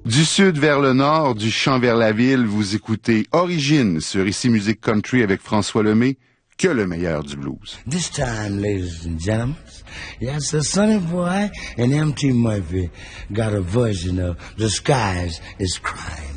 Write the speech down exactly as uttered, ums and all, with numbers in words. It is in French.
Du sud vers le nord, du champ vers la ville, vous écoutez Origine sur Ici Musique Country avec François Lemay, que le meilleur du blues. This time, ladies and gentlemen, yes, the Sonny Boy and M T Murphy got a version of The Skies is Crying.